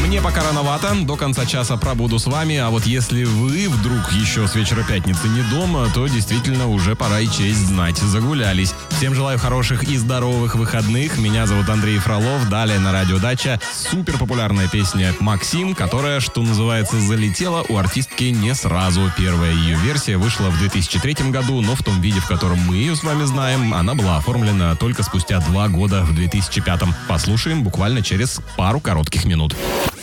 Мне пока рановато, до конца часа пробуду с вами, а вот если вы вдруг еще с вечера пятницы не дома, то действительно уже пора и честь знать, загулялись. Всем желаю хороших и здоровых выходных. Меня зовут Андрей Фролов. Далее на радио Дача супер популярная песня «Максим», которая, что называется, залетела у артистки не сразу. Первая ее версия вышла в 2003 году, но в том виде, в котором мы ее с вами знаем, она была оформлена только спустя 2 года в 2005. Послушаем буквально через пару коротких минут.